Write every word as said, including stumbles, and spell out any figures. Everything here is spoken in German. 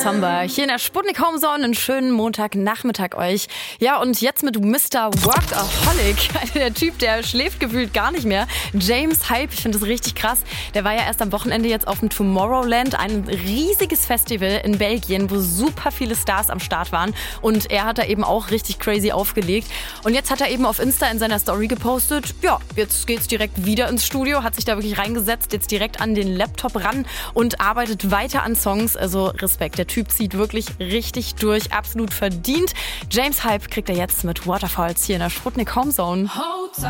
Samba. Hier in der Sputnik Homezone einen schönen Montagnachmittag euch. Ja, und jetzt mit Mister Workaholic. Der Typ, der schläft gefühlt gar nicht mehr. James Hype, ich finde das richtig krass. Der war ja erst am Wochenende jetzt auf dem Tomorrowland. Ein riesiges Festival in Belgien, wo super viele Stars am Start waren. Und er hat da eben auch richtig crazy aufgelegt. Und jetzt hat er eben auf Insta in seiner Story gepostet, ja, jetzt geht's direkt wieder ins Studio, hat sich da wirklich reingesetzt, jetzt direkt an den Laptop ran und arbeitet weiter an Songs. Also Respekt, der Typ zieht wirklich richtig durch, absolut verdient. James Hype kriegt er jetzt mit Waterfalls hier in der Sputnik Homezone.